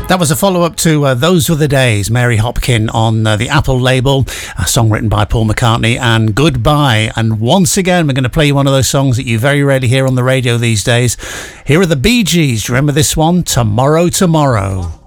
That was a follow-up to Those Were the Days, Mary Hopkin on the Apple label, a song written by Paul McCartney, and Goodbye. And once again, we're going to play you one of those songs that you very rarely hear on the radio these days. Here are the Bee Gees. Do you remember this one? Tomorrow, Tomorrow.